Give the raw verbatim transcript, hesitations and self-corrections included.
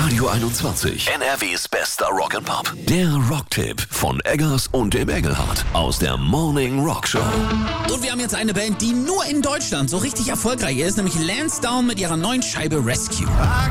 Radio einundzwanzig, N R Ws bester Rock'n'Pop. Der Rocktipp von Eggers und dem Engelhardt aus der Morning Rock Show. Und wir haben jetzt eine Band, die nur in Deutschland so richtig erfolgreich ist, nämlich Lansdowne mit ihrer neuen Scheibe Rescue.